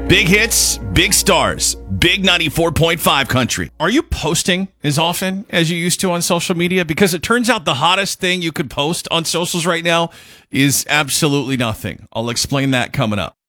Big hits, big stars, big 94.5 country. Are you posting as often as you used to on social media? Because it turns out the hottest thing you could post on socials right now is absolutely nothing. I'll explain that coming up.